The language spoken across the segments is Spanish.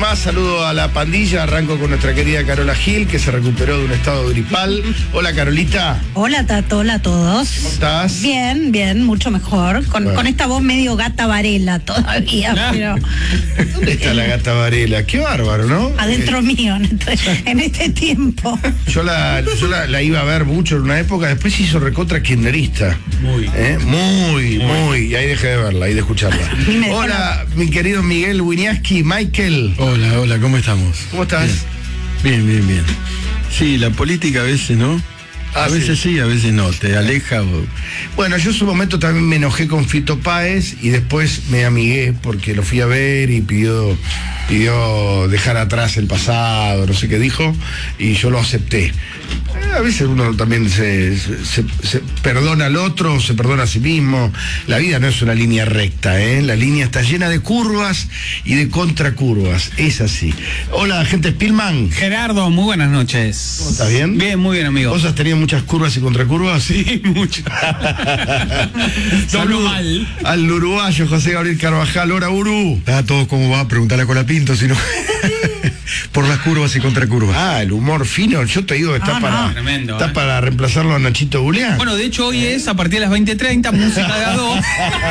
más, saludo a la pandilla, arranco con nuestra querida Carola Gil, que se recuperó de un estado gripal. Hola, Carolita. Hola, Tato, hola a todos. ¿Cómo estás? Bien, mucho mejor. Con esta voz medio gata Varela todavía, pero... ¿Dónde está la gata Varela? Qué bárbaro, ¿no? Adentro mío, en este tiempo. Yo la iba a ver mucho en una época, después se hizo recontra kirchnerista. Muy. Y ahí dejé de verla y de escucharla. Hola, mi querido Miguel Winiaski, Michael. Hola, ¿cómo estamos? ¿Cómo estás? Bien. Sí, la política a veces, ¿no? A veces sí, a veces no, te aleja. Bueno, yo en su momento también me enojé con Fito Páez y después me amigué porque lo fui a ver y pidió dejar atrás el pasado, no sé qué dijo, y yo lo acepté. A veces uno también se perdona al otro, se perdona a sí mismo. La vida no es una línea recta, ¿eh? La línea está llena de curvas y de contracurvas, es así. Hola, gente Spillman. Gerardo, muy buenas noches. ¿Cómo estás, bien? Bien, muy bien, amigo. ¿Vos has tenido muchas curvas y contracurvas? Sí, muchas. Saludos al uruguayo José Gabriel Carvajal. Hola, Uru. Tato, ¿cómo va? Preguntale a Colapinto, si no... Por las curvas y contracurvas. Ah, el humor fino, yo te digo, está tremendo, para reemplazarlo a Nachito Julián. Bueno, de hecho hoy es a partir de las 20:30, música de A2.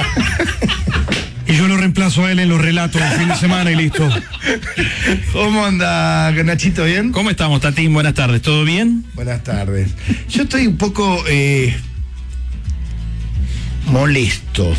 Y yo lo reemplazo a él en los relatos del fin de semana y listo. ¿Cómo anda, Nachito? ¿Bien? ¿Cómo estamos, Tatín? Buenas tardes, ¿todo bien? Buenas tardes. Yo estoy un poco molesto.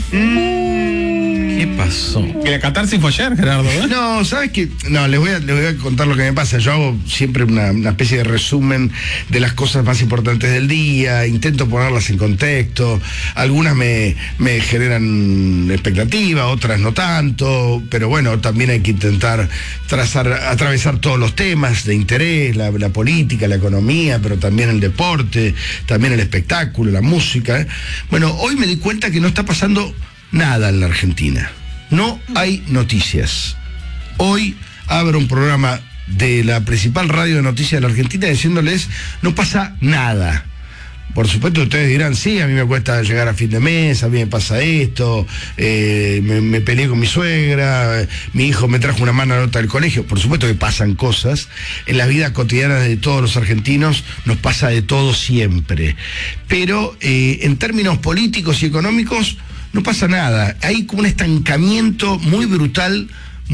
¿Qué pasó? Que la catarsis fue ayer, Gerardo, ¿eh? No, ¿sabes qué? No, les voy a contar lo que me pasa. Yo hago siempre una especie de resumen de las cosas más importantes del día, intento ponerlas en contexto. Algunas me generan expectativa, otras no tanto, pero bueno, también hay que intentar atravesar todos los temas de interés, la política, la economía, pero también el deporte, también el espectáculo, la música, ¿eh? Bueno, hoy me di cuenta que no está pasando nada en la Argentina. No hay noticias. Hoy abro un programa de la principal radio de noticias de la Argentina diciéndoles, no pasa nada. Por supuesto ustedes dirán, sí, a mí me cuesta llegar a fin de mes, a mí me pasa esto, me peleé con mi suegra, mi hijo me trajo una mala nota del colegio. Por supuesto que pasan cosas. En la vida cotidiana de todos los argentinos nos pasa de todo siempre. Pero en términos políticos y económicos no pasa nada. Hay como un estancamiento muy brutal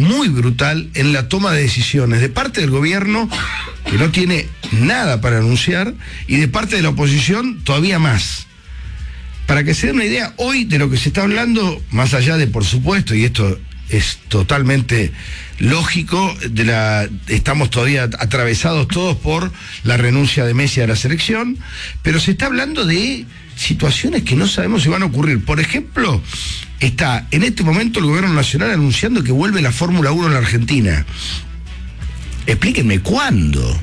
en la toma de decisiones de parte del gobierno, que no tiene nada para anunciar, y de parte de la oposición todavía más. Para que se den una idea hoy de lo que se está hablando, más allá de, por supuesto, y esto es totalmente lógico, estamos todavía atravesados todos por la renuncia de Messi a la selección, pero se está hablando de situaciones que no sabemos si van a ocurrir. Por ejemplo, está en este momento el gobierno nacional anunciando que vuelve la Fórmula 1 en la Argentina. Explíquenme cuándo.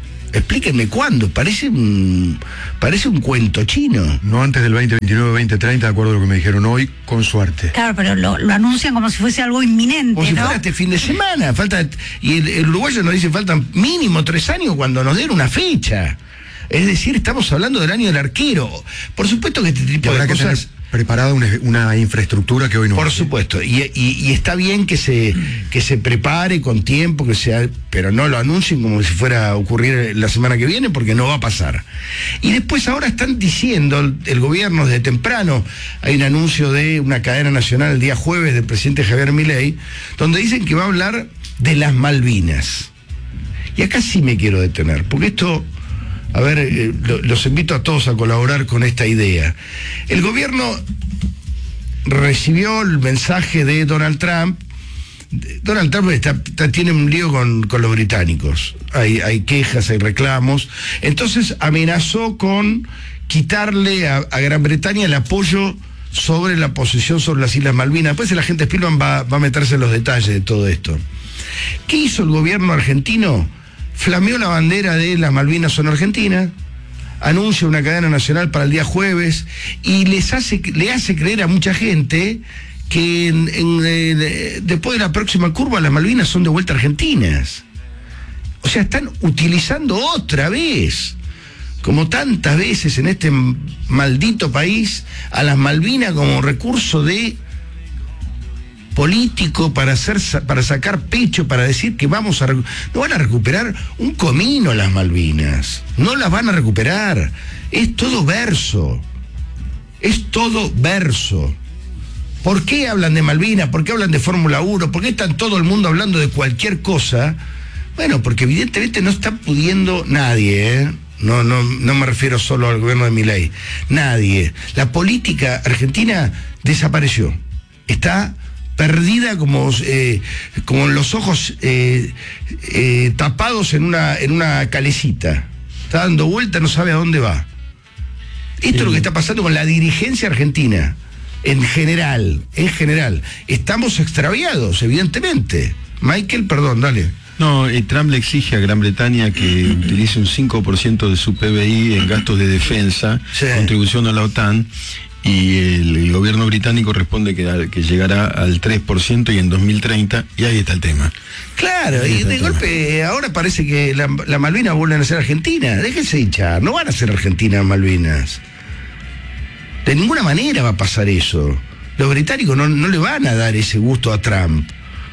Parece un cuento chino. No antes del 2029, 2030, de acuerdo a lo que me dijeron hoy, con suerte. Claro, pero lo anuncian como si fuese algo inminente, como si fuera este fin de semana. Y el uruguayo nos dice faltan mínimo 3 años cuando nos den una fecha. Es decir, estamos hablando del año del arquero. Por supuesto que este tipo de cosas... Preparada una infraestructura que hoy no. Por supuesto, y está bien que se prepare con tiempo, pero no lo anuncien como si fuera a ocurrir la semana que viene, porque no va a pasar. Y después ahora están diciendo, el gobierno desde temprano, hay un anuncio de una cadena nacional el día jueves del presidente Javier Milei, donde dicen que va a hablar de las Malvinas. Y acá sí me quiero detener, porque esto... A ver, los invito a todos a colaborar con esta idea. El gobierno recibió el mensaje de Donald Trump. Donald Trump tiene un lío con los británicos. Hay quejas, hay reclamos. Entonces amenazó con quitarle a Gran Bretaña el apoyo sobre la posesión sobre las Islas Malvinas. Después el agente Spillman va a meterse en los detalles de todo esto. ¿Qué hizo el gobierno argentino? Flameó la bandera de las Malvinas son argentinas, anuncia una cadena nacional para el día jueves y le hace creer a mucha gente que después de la próxima curva las Malvinas son de vuelta argentinas. O sea, están utilizando otra vez, como tantas veces en este maldito país, a las Malvinas como recurso de político para sacar pecho, para decir que no van a recuperar un comino las Malvinas, no las van a recuperar, es todo verso. ¿Por qué hablan de Malvinas? ¿Por qué hablan de Fórmula 1? ¿Por qué está todo el mundo hablando de cualquier cosa? Bueno, porque evidentemente no está pudiendo nadie, ¿eh? No me refiero solo al gobierno de Milei. Nadie. La política argentina desapareció. Está perdida como los ojos tapados en una calecita. Está dando vuelta, no sabe a dónde va. Esto es lo que está pasando con la dirigencia argentina. En general. Estamos extraviados, evidentemente. Michael, perdón, dale. No, Trump le exige a Gran Bretaña que utilice un 5% de su PBI en gastos de defensa, contribución a la OTAN, y el gobierno británico responde que llegará al 3% y en 2030, y ahí está el tema. Claro, y de golpe ahora parece que la Malvinas vuelven a ser Argentina. Déjense hinchar, no van a ser Argentinas Malvinas. De ninguna manera va a pasar eso. Los británicos no le van a dar ese gusto a Trump.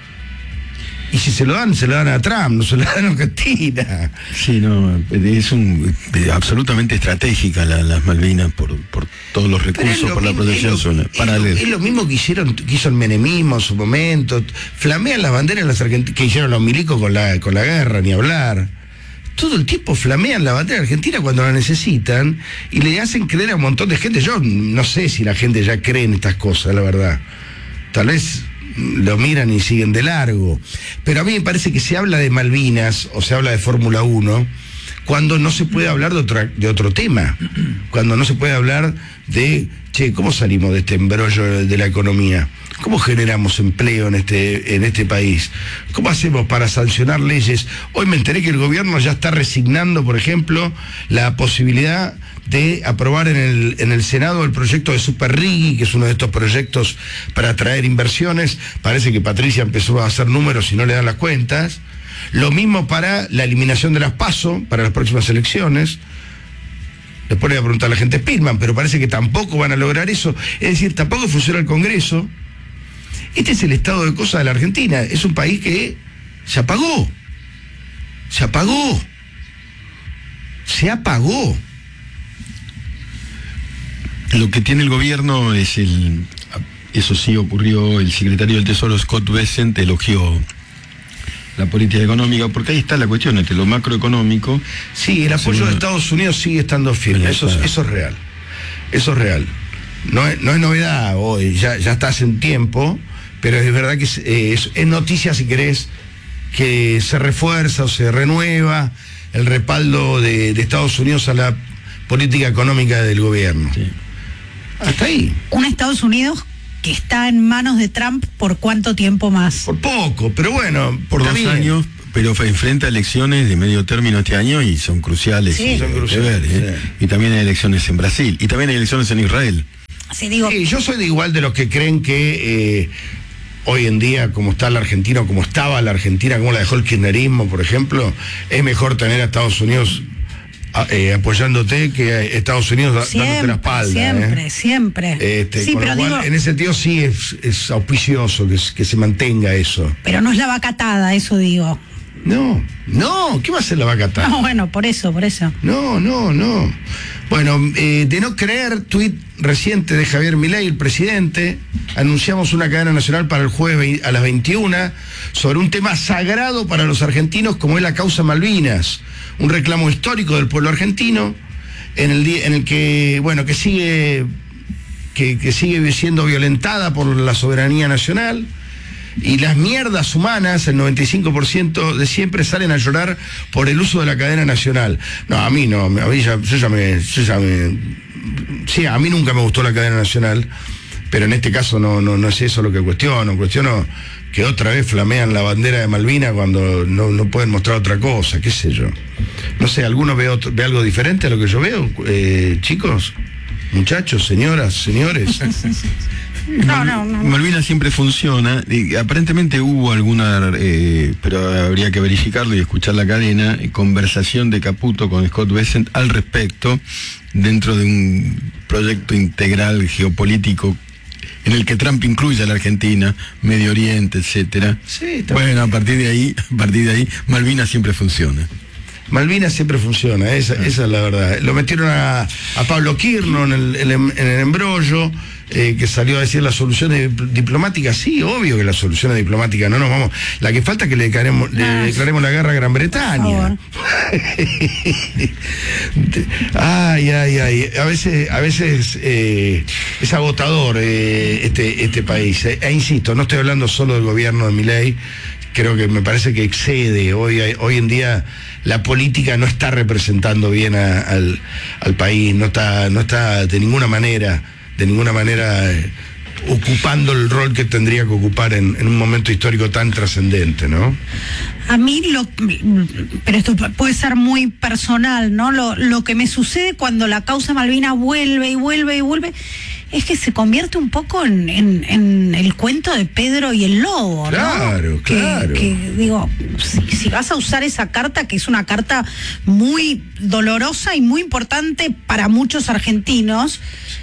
Y si se lo dan a Trump, no se lo dan a Argentina. Sí, no, es absolutamente estratégica las Malvinas por todos los recursos, por la protección zona. Es lo mismo que hizo el menemismo en su momento. Flamean las banderas las argentinas, que hicieron los milicos con la guerra, ni hablar. Todo el tiempo flamean la bandera argentina cuando la necesitan y le hacen creer a un montón de gente. Yo no sé si la gente ya cree en estas cosas, la verdad. Tal vez lo miran y siguen de largo. Pero a mí me parece que se habla de Malvinas o se habla de Fórmula 1 cuando no se puede hablar de otro tema. Cuando no se puede hablar de, ¿cómo salimos de este embrollo de la economía? ¿Cómo generamos empleo en este país? ¿Cómo hacemos para sancionar leyes? Hoy me enteré que el gobierno ya está resignando, por ejemplo, la posibilidad de aprobar en el Senado el proyecto de Super Riggi, que es uno de estos proyectos para atraer inversiones. Parece que Patricia empezó a hacer números y no le dan las cuentas. Lo mismo para la eliminación de las PASO, para las próximas elecciones. Después le voy a preguntar a la gente Spillman, pero parece que tampoco van a lograr eso. Es decir, tampoco funciona el Congreso. Este es el estado de cosas de la Argentina. Es un país que se apagó. Lo que tiene el gobierno es eso sí ocurrió, el secretario del Tesoro Scott Bessent elogió la política económica, porque ahí está la cuestión, entre lo macroeconómico. Sí, el apoyo de Estados Unidos sigue estando firme, eso es real. Eso es real. No es novedad hoy, ya está hace un tiempo, pero es verdad que es noticia, si querés, que se refuerza o se renueva el respaldo de Estados Unidos a la política económica del gobierno. Sí. Hasta ahí. Un Estados Unidos que está en manos de Trump ¿por cuánto tiempo más? Por poco, pero bueno, por 2 años, pero enfrenta elecciones de medio término este año y son cruciales. Sí. Son cruciales, Y también hay elecciones en Brasil, y también hay elecciones en Israel. Sí, yo soy igual de los que creen que hoy en día, como está la Argentina, o como estaba la Argentina, como la dejó el kirchnerismo, por ejemplo, es mejor tener a Estados Unidos apoyándote que a Estados Unidos dándote la espalda. Siempre. Sí, pero digo, en ese sentido sí es auspicioso que se mantenga eso. Pero no es la vaca atada, eso digo. No, ¿qué va a ser la vaca atada? No, bueno, por eso. No. Bueno, de no creer, tuit reciente de Javier Milei, el presidente, anunciamos una cadena nacional para el jueves a las 21 sobre un tema sagrado para los argentinos como es la causa Malvinas, un reclamo histórico del pueblo argentino en el que, bueno, que sigue siendo violentada por la soberanía nacional. Y las mierdas humanas, el 95% de siempre salen a llorar por el uso de la cadena nacional. No, a mí no, sí, a mí nunca me gustó la cadena nacional, pero en este caso no es eso lo que cuestiono que otra vez flamean la bandera de Malvinas cuando no pueden mostrar otra cosa, qué sé yo. No sé, ¿alguno ve algo diferente a lo que yo veo? Chicos, muchachos, señoras, señores. No. Malvinas siempre funciona. Aparentemente hubo alguna, pero habría que verificarlo y escuchar la cadena, conversación de Caputo con Scott Bessent al respecto, dentro de un proyecto integral geopolítico en el que Trump incluye a la Argentina, Medio Oriente, etcétera. Sí, bueno, a partir de ahí, Malvinas siempre funciona. Malvinas siempre funciona, esa es la verdad. Lo metieron a Pablo Kirno en el embrollo, que salió a decir las soluciones diplomáticas. Sí, obvio que las soluciones diplomáticas no nos vamos. La que falta es que le declaremos la guerra a Gran Bretaña. Ay. A veces es agotador este país. Insisto, no estoy hablando solo del gobierno de Milei. Creo que me parece que excede. Hoy en día la política no está representando bien al país, no está de ninguna manera ocupando el rol que tendría que ocupar en un momento histórico tan trascendente, ¿no? A mí pero esto puede ser muy personal, ¿no? Lo que me sucede cuando la causa Malvinas vuelve es que se convierte un poco en el cuento de Pedro y el lobo, claro, ¿no? Claro. Que digo, si vas a usar esa carta, que es una carta muy dolorosa y muy importante para muchos argentinos,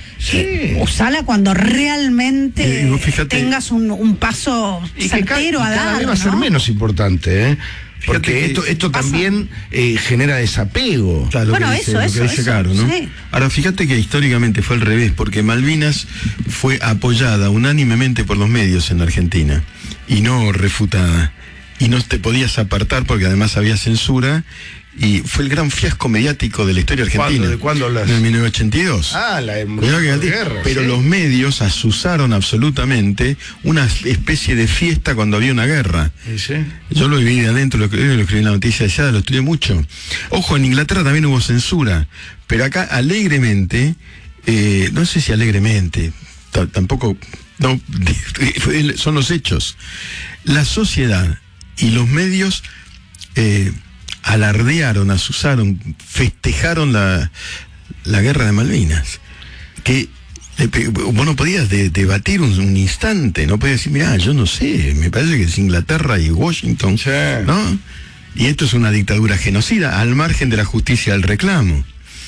usala cuando realmente tengas un paso certero a dar. Cada vez va a ser menos importante, porque esto también genera desapego. Claro, bueno, eso, Caro, ¿no? Sí. Ahora, fíjate que históricamente fue al revés, porque Malvinas fue apoyada unánimemente por los medios en la Argentina y no refutada. Y no te podías apartar porque además había censura. Y fue el gran fiasco mediático de la historia argentina. ¿De cuándo hablas? En 1982. Guerra. Pero los medios asusaron absolutamente una especie de fiesta cuando había una guerra. ¿Sí? Yo lo viví de adentro, lo escribí en la noticia de allá, lo estudié mucho. Ojo, en Inglaterra también hubo censura, pero acá alegremente, no sé si alegremente, tampoco, no, son los hechos. La sociedad y los medios alardearon, asusaron, festejaron la guerra de Malvinas, que vos no podías debatir un instante, no podías decir, mirá, yo no sé, me parece que es Inglaterra y Washington, sí, ¿no? Y esto es una dictadura genocida, al margen de la justicia del reclamo.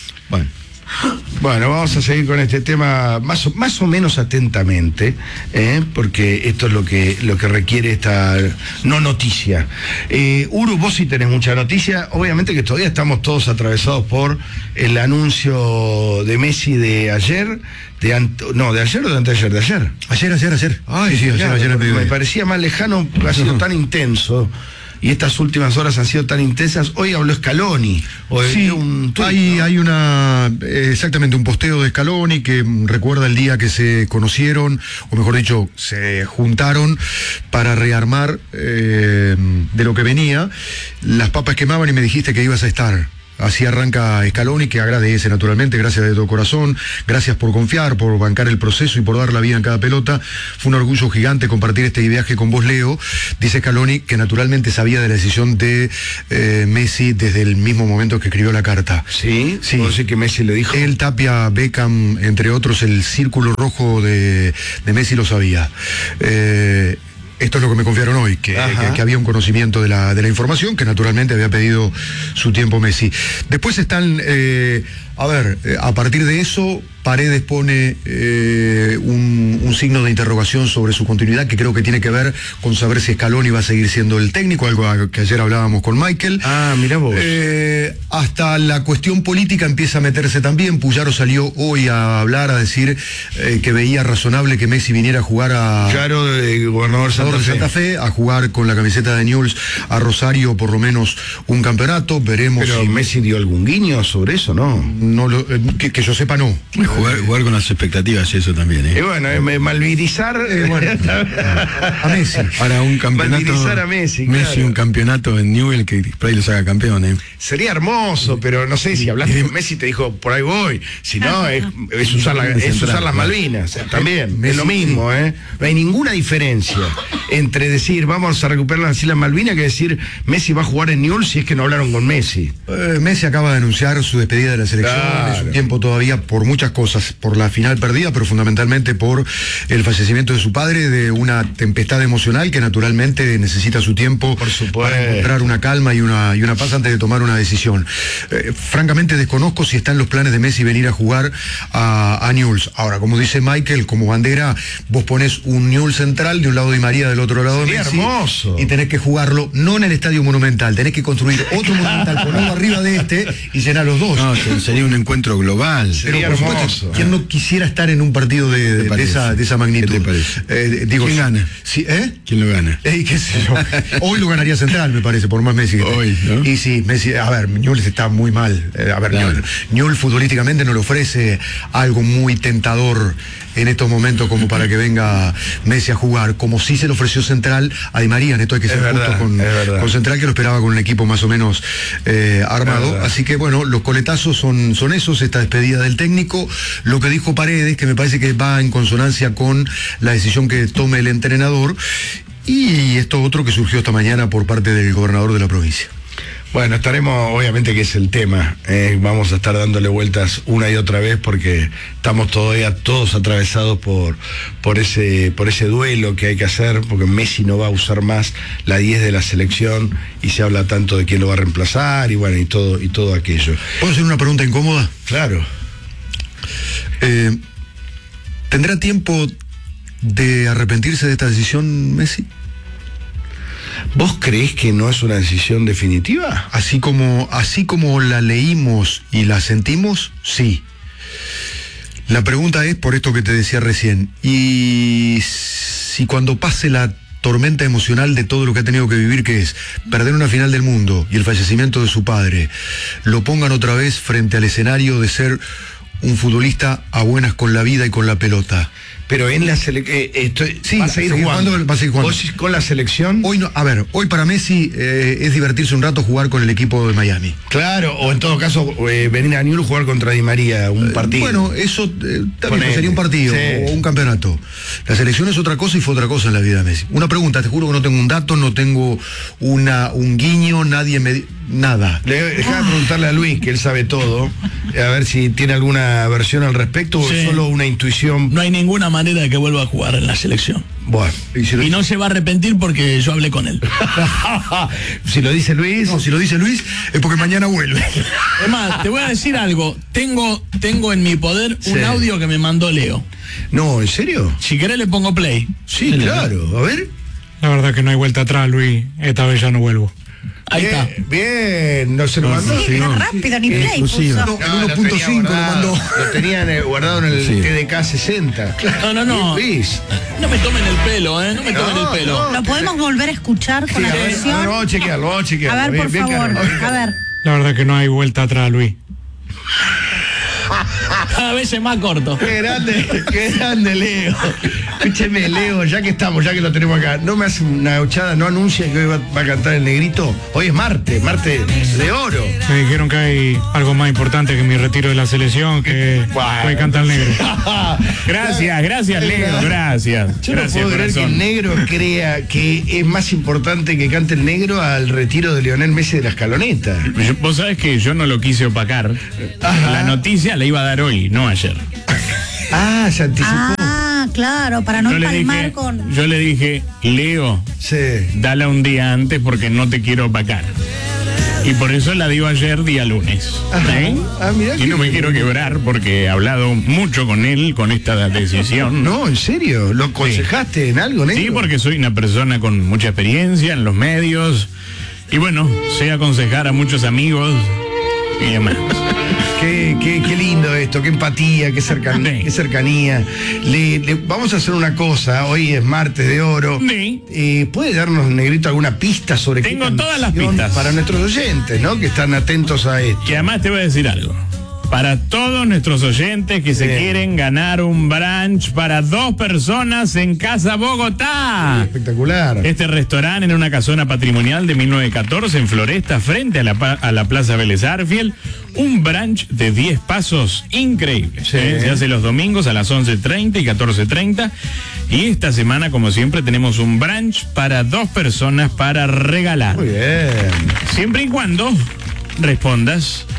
Bueno, vamos a seguir con este tema más o menos atentamente, porque esto es lo que requiere esta no noticia. Uru, vos sí tenés mucha noticia. Obviamente que todavía estamos todos atravesados por el anuncio de Messi de ayer, de ayer o de anteayer, de ayer. Ayer. Ay, sí, ayer. Me parecía más lejano, ha sido tan intenso. Y estas últimas horas han sido tan intensas. Hoy habló Scaloni. Sí, hay exactamente un posteo de Scaloni que recuerda el día que se conocieron, o mejor dicho, se juntaron para rearmar de lo que venía. Las papas quemaban y me dijiste que ibas a estar. Así arranca Scaloni, que agradece naturalmente, gracias de todo corazón, gracias por confiar, por bancar el proceso y por dar la vida en cada pelota. Fue un orgullo gigante compartir este viaje con vos, Leo. Dice Scaloni que naturalmente sabía de la decisión de Messi desde el mismo momento que escribió la carta. ¿Sí? ¿Puedo decir que Messi le dijo? Él, Tapia, Beckham, entre otros, el círculo rojo de Messi lo sabía. Esto es lo que me confiaron hoy, que había un conocimiento de la información, que naturalmente había pedido su tiempo Messi. Después están, a partir de eso, Paredes pone un signo de interrogación sobre su continuidad, que creo que tiene que ver con saber si Scaloni va a seguir siendo el técnico, algo que ayer hablábamos con Michael. Mirá vos. Hasta la cuestión política empieza a meterse también. Puyaro salió hoy a hablar, a decir que veía razonable que Messi viniera a jugar Puyaro, gobernador de Santa Fe, a jugar con la camiseta de Newell's a Rosario por lo menos un campeonato. Veremos. Pero si Messi dio algún guiño sobre eso, ¿no? Que yo sepa, no. Jugar con las expectativas, eso también, Y bueno, malvinizar a Messi. Para un campeonato. Malvinizar a Messi, claro. Un campeonato en Newell que por ahí los haga campeón, Sería hermoso, pero no sé si hablaste con Messi y te dijo, por ahí voy. Si no, es usar las Malvinas. También, Messi, es lo mismo, No hay ninguna diferencia entre decir, vamos a recuperar las Islas Malvinas, que decir, Messi va a jugar en Newell's si es que no hablaron con Messi. Messi acaba de anunciar su despedida de la selección. Claro. Es un tiempo todavía por muchas cosas, por la final perdida, pero fundamentalmente por el fallecimiento de su padre, de una tempestad emocional que naturalmente necesita su tiempo Por supuesto. para encontrar una calma y una paz antes de tomar una decisión. Francamente desconozco si está en los planes de Messi venir a jugar a Newell's. Ahora, como dice Michael, como bandera, vos pones un Newell's central de un lado de María, del otro lado de Sería Messi, hermoso. y tenés que jugarlo no en el Estadio Monumental, tenés que construir otro Monumental, ponerlo arriba de este y llenar los dos. No, sería un encuentro global. Sería Pero, por supuesto, hermoso. ¿quién no quisiera estar en un partido de esa magnitud? ¿Qué te parece? ¿Quién gana? Sí, ¿Quién lo gana? Qué sé yo. Hoy lo ganaría Central, me parece, por más Messi que Hoy, ¿no? Y sí, Messi, a ver, Newell's está muy mal. Claro. Newell's futbolísticamente no le ofrece algo muy tentador en estos momentos como para que venga Messi a jugar, como sí se le ofreció Central a Di María. En esto hay que ser justo con Central, que lo esperaba con un equipo más o menos armado. Así que bueno, los coletazos son esos, esta despedida del técnico. Lo que dijo Paredes, que me parece que va en consonancia con la decisión que tome el entrenador, y esto otro que surgió esta mañana por parte del gobernador de la provincia. Bueno, estaremos, obviamente que es el tema, vamos a estar dándole vueltas una y otra vez porque estamos todavía todos atravesados por ese duelo que hay que hacer, porque Messi no va a usar más la 10 de la selección y se habla tanto de quién lo va a reemplazar y bueno, y todo aquello. ¿Puedo hacer una pregunta incómoda? Claro. ¿Tendrá tiempo de arrepentirse de esta decisión Messi? ¿Vos creés que no es una decisión definitiva? Así como la leímos y la sentimos, sí. La pregunta es, por esto que te decía recién, y si cuando pase la tormenta emocional de todo lo que ha tenido que vivir, que es perder una final del mundo y el fallecimiento de su padre, lo pongan otra vez frente al escenario de ser un futbolista a buenas con la vida y con la pelota. Pero en la selección, Sí, va a seguir jugando. va a seguir jugando. ¿Vos con la selección? Hoy no, a ver, hoy para Messi es divertirse un rato jugar con el equipo de Miami. Claro, o en todo caso, venir a Newell's jugar contra Di María, un partido. Bueno, eso también Ponele. sería un partido Sí. o un campeonato. La selección es otra cosa y fue otra cosa en la vida de Messi. Una pregunta, te juro que no tengo un dato, no tengo un guiño, nadie me... Nada. Dejá de preguntarle a Luis, que él sabe todo, a ver si tiene alguna versión al respecto o Sí. solo una intuición. No hay ninguna manera de que vuelva a jugar en la selección. Bueno, Y no se va a arrepentir porque yo hablé con él. si lo dice Luis. No, si lo dice Luis es porque mañana vuelve. Es más, te voy a decir algo. Tengo en mi poder un Sí. audio que me mandó Leo. No, ¿en serio? Si querés le pongo play. Sí, claro. A ver. La verdad que no hay vuelta atrás, Luis. Esta vez ya no vuelvo. Ahí está. Bien, no se lo mandó. Sí, qué rápido, ni play exclusiva. puso. No, el 1.5 lo mandó. Lo tenían guardado en el Sí. TDK 60. No. Luis. No me tomen el pelo, ¿eh? No me tomen el pelo. ¿Lo podemos volver a escuchar con Sí, a ver, atención? vamos a chequearlo. A ver, por favor. A ver. La verdad que no hay vuelta atrás, Luis. Cada vez es más corto. Qué grande Leo. Escúcheme, Leo, ya que lo tenemos acá, no me hace una gauchada, no anuncia que hoy va a cantar el Negrito. Hoy es martes de oro. Me dijeron que hay algo más importante que mi retiro de la selección, que hoy canta el negro. Gracias, Leo, gracias. Yo no Gracias, puedo creer que corazón. el negro crea que es más importante que cante el negro al retiro de Lionel Messi de la escaloneta. Vos sabés que yo no lo quise opacar. Ajá. La noticia la iba a dar hoy, no ayer. Ah, se anticipó. Ah, claro, para no empalmar con... yo le dije, Leo, Sí. dala un día antes porque no te quiero opacar. Y por eso la dio ayer día lunes. Ajá. ¿Eh? Ah, mirá Y no que- me quiero quebrar porque he hablado mucho con él con esta decisión. No, en serio, ¿lo aconsejaste en algo, negro? Sí, porque soy una persona con mucha experiencia en los medios. Y bueno, sé aconsejar a muchos amigos y demás. Qué lindo esto, qué empatía, qué cercanía. Sí. Qué cercanía. Vamos a hacer una cosa, hoy es martes de oro. Sí. ¿Puede darnos, Negrito, alguna pista sobre Tengo qué todas las canción pistas. para nuestros oyentes, ¿no? Que están atentos a esto. Y además te voy a decir algo. Para todos nuestros oyentes que se Sí. quieren ganar un brunch para 2 personas en Casa Bogotá. Espectacular. Este restaurante en una casona patrimonial de 1914 en Floresta, frente a la Plaza Vélez Arfiel. Un brunch de 10 pasos increíble. Sí. Se hace los domingos a las 11:30 y 14:30. Y esta semana, como siempre, tenemos un brunch para 2 personas para regalar. Muy bien. Siempre y cuando respondas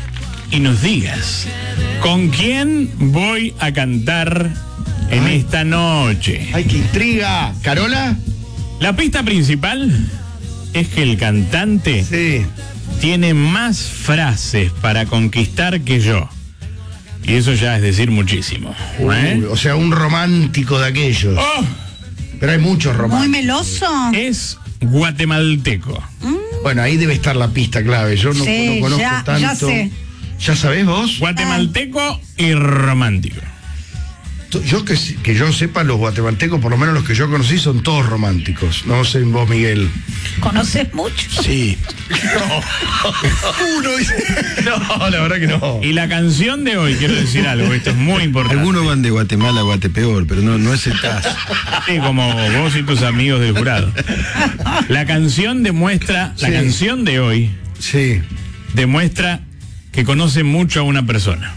y nos digas con quién voy a cantar en esta noche. ¡Ay, qué intriga! ¿Carola? La pista principal es que el cantante tiene más frases para conquistar que yo. Y eso ya es decir muchísimo. O sea, un romántico de aquellos. Oh. Pero hay muchos románticos. Muy meloso. Es guatemalteco. Bueno, ahí debe estar la pista clave. Yo no conozco tanto. Ya sé. ¿Ya sabés vos? Guatemalteco y romántico. Yo que yo sepa, los guatemaltecos, por lo menos los que yo conocí, son todos románticos. No sé vos, Miguel. ¿Conoces mucho? Sí. Uno dice. No, la verdad que no. Y la canción de hoy, quiero decir algo, esto es muy importante. Algunos van de Guatemala a Guatepeor, pero no es el caso. Sí, como vos y tus amigos del jurado. La canción demuestra, la canción de hoy demuestra que conoce mucho a una persona.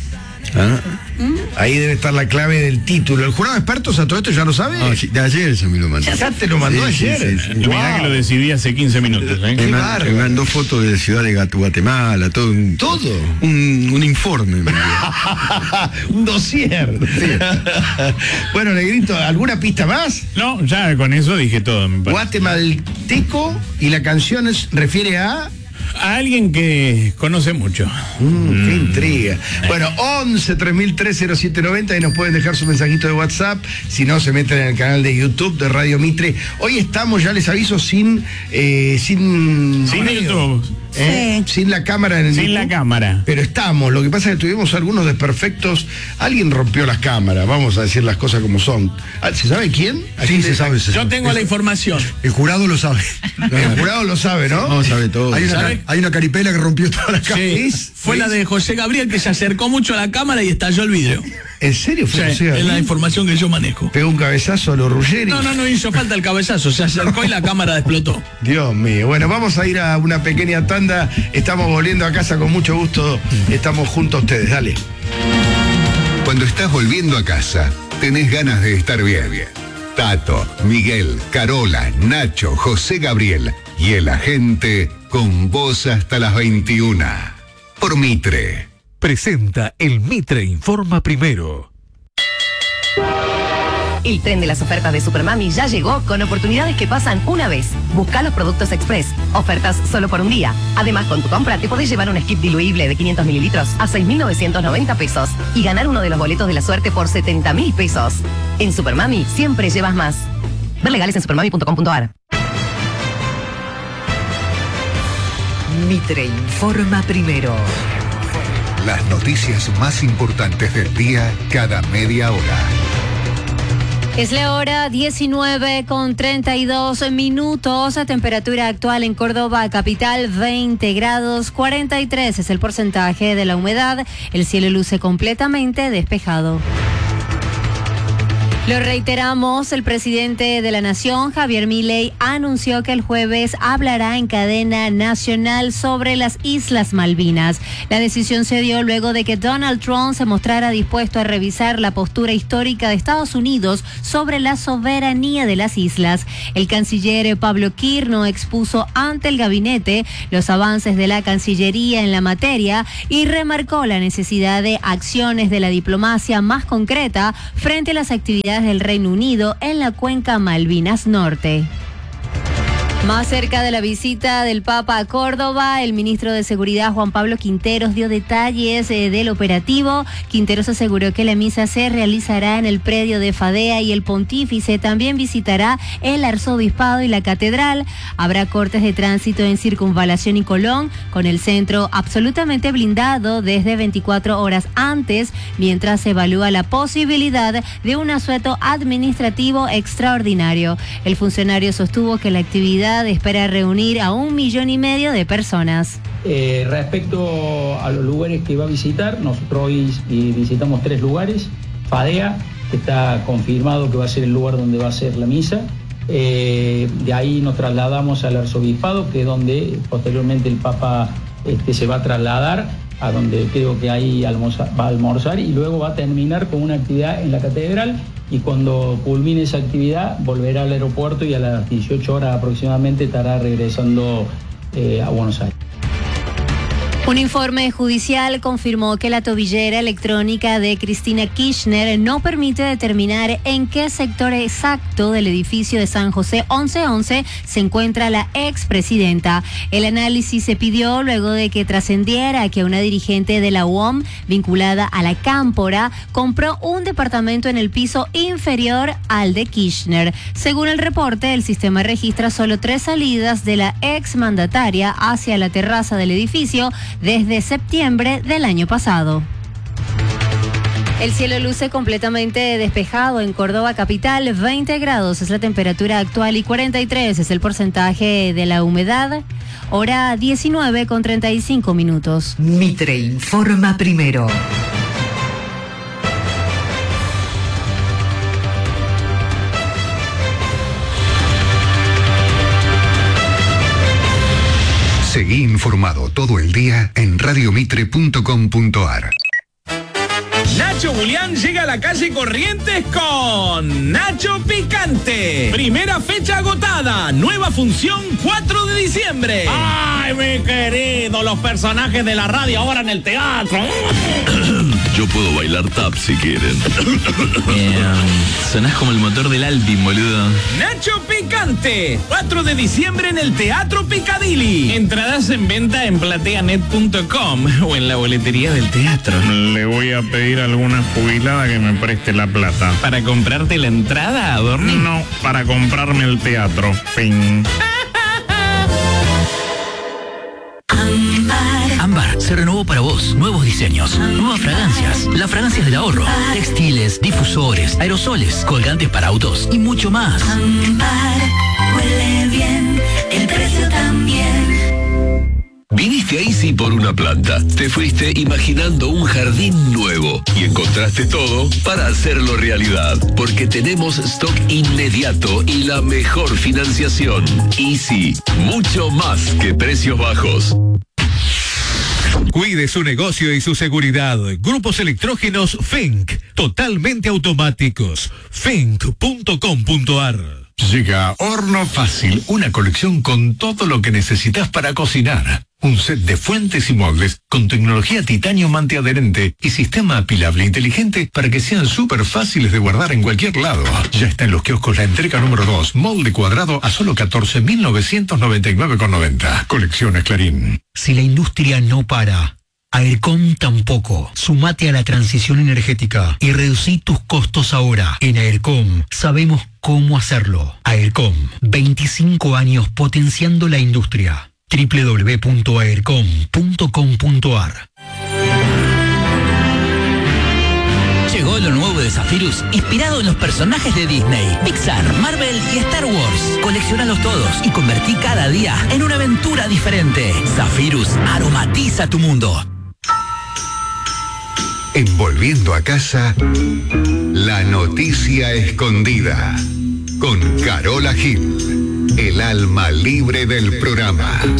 Ahí debe estar la clave del título. ¿El jurado de expertos a todo esto ya lo sabe? No, sí, de ayer ya me lo mandó. Ya te lo mandó ayer. Sí. Y mirá que lo decidí hace 15 minutos. Me mandó fotos de la ciudad de Guatemala, todo. Un informe. Un dossier. Bueno, Negrito, ¿alguna pista más? No, ya con eso dije todo. Guatemalteco y la canción refiere a alguien que conoce mucho. Qué intriga. Bueno, 11 3003 0790 y nos pueden dejar su mensajito de WhatsApp. Si no, se meten en el canal de YouTube de Radio Mitre. Hoy estamos, ya les aviso, sin YouTube. Sin la cámara en el Sin YouTube, la cámara. pero estamos, lo que pasa es que tuvimos algunos desperfectos. Alguien rompió las cámaras, vamos a decir las cosas como son. ¿Se sabe quién? Sí, se sabe. Yo tengo la información. El jurado lo sabe. El jurado lo sabe, ¿no? No, sabe todo. Hay una caripela que rompió toda la cámara. Sí, fue la de José Gabriel, que se acercó mucho a la cámara y estalló el vidrio. ¿En serio fue Sí, es la información que yo manejo. Pegó un cabezazo a los Ruggeri. No hizo falta el cabezazo, se acercó y la cámara explotó. Dios mío. Bueno, vamos a ir a una pequeña tanda. Estamos volviendo a casa con mucho gusto. Estamos junto a ustedes. Dale. Cuando estás volviendo a casa, tenés ganas de estar bien. Tato, Miguel, Carola, Nacho, José Gabriel y el agente con vos hasta las 21. Por Mitre. Presenta el Mitre Informa Primero. El tren de las ofertas de Supermami ya llegó con oportunidades que pasan una vez. Busca los productos Express. Ofertas solo por un día. Además, con tu compra te podés llevar un skip diluible de 500 mililitros a 6.990 pesos y ganar uno de los boletos de la suerte por 70.000 pesos. En Supermami siempre llevas más. Ver legales en supermami.com.ar. Mitre Informa Primero. Las noticias más importantes del día cada media hora. Es la hora 19:32. Temperatura actual en Córdoba capital 20 grados 43 es el porcentaje de la humedad. El cielo luce completamente despejado. Lo reiteramos, el presidente de la Nación, Javier Milei, anunció que el jueves hablará en cadena nacional sobre las Islas Malvinas. La decisión se dio luego de que Donald Trump se mostrara dispuesto a revisar la postura histórica de Estados Unidos sobre la soberanía de las islas. El canciller Pablo Quirno expuso ante el gabinete los avances de la Cancillería en la materia y remarcó la necesidad de acciones de la diplomacia más concreta frente a las actividades del Reino Unido en la cuenca Malvinas Norte. Más cerca de la visita del Papa a Córdoba, el ministro de Seguridad Juan Pablo Quinteros dio detalles del operativo. Quinteros aseguró que la misa se realizará en el predio de Fadea y el pontífice también visitará el arzobispado y la catedral. Habrá cortes de tránsito en Circunvalación y Colón, con el centro absolutamente blindado desde 24 horas antes, mientras se evalúa la posibilidad de un asueto administrativo extraordinario. El funcionario sostuvo que la actividad espera reunir a 1,5 millones de personas. Respecto a los lugares que va a visitar, nosotros hoy visitamos 3 lugares. Fadea, que está confirmado que va a ser el lugar donde va a ser la misa. De ahí nos trasladamos al arzobispado, que es donde posteriormente el Papa se va a trasladar, a donde creo que ahí va a almorzar, y luego va a terminar con una actividad en la catedral, y cuando culmine esa actividad volverá al aeropuerto y a las 18 horas aproximadamente estará regresando a Buenos Aires. Un informe judicial confirmó que la tobillera electrónica de Cristina Kirchner no permite determinar en qué sector exacto del edificio de San José 1111 se encuentra la expresidenta. El análisis se pidió luego de que trascendiera que una dirigente de la UOM vinculada a la Cámpora compró un departamento en el piso inferior al de Kirchner. Según el reporte, el sistema registra solo 3 salidas de la exmandataria hacia la terraza del edificio desde septiembre del año pasado. El cielo luce completamente despejado en Córdoba capital, 20 grados es la temperatura actual y 43 es el porcentaje de la humedad. Hora 19:35. Mitre informa primero. Seguí informado todo el día en radiomitre.com.ar. Nacho Julián llega a la calle Corrientes con Nacho Picante. Primera fecha agotada. Nueva función 4 de diciembre. ¡Ay, mi querido! Los personajes de la radio ahora en el teatro. Yo puedo bailar tap si quieren. Sonás como el motor del Alpine, boludo. Nacho Picante. 4 de diciembre en el Teatro Picadilly. Entradas en venta en plateanet.com o en la boletería del teatro. Le voy a pedir a alguna jubilada que me preste la plata. ¿Para comprarte la entrada, Adorni? No, para comprarme el teatro. Fin. Ámbar se renovó para vos. Nuevos diseños, nuevas fragancias, las fragancias del ahorro, textiles, difusores, aerosoles, colgantes para autos y mucho más. Ámbar huele bien, el precio también. Viniste a Easy por una planta. Te fuiste imaginando un jardín nuevo y encontraste todo para hacerlo realidad. Porque tenemos stock inmediato y la mejor financiación. Easy, mucho más que precios bajos. Cuide su negocio y su seguridad. Grupos electrógenos Fink, totalmente automáticos. Fink.com.ar. Llega Horno Fácil, una colección con todo lo que necesitas para cocinar. Un set de fuentes y moldes con tecnología titanio antiadherente y sistema apilable inteligente para que sean súper fáciles de guardar en cualquier lado. Ya está en los kioscos la entrega número 2, molde cuadrado a solo 14.999,90. Colecciones Clarín. Si la industria no para, Aircom tampoco. Sumate a la transición energética y reducí tus costos ahora. En Aircom sabemos cómo hacerlo. Aircom, 25 años potenciando la industria. www.aircom.com.ar. Llegó lo nuevo de Zephyrus, inspirado en los personajes de Disney, Pixar, Marvel y Star Wars. Colecciónalos todos y convertí cada día en una aventura diferente. Zephyrus aromatiza tu mundo. En Volviendo a Casa, la noticia escondida. Con Carola Gil, el alma libre del programa.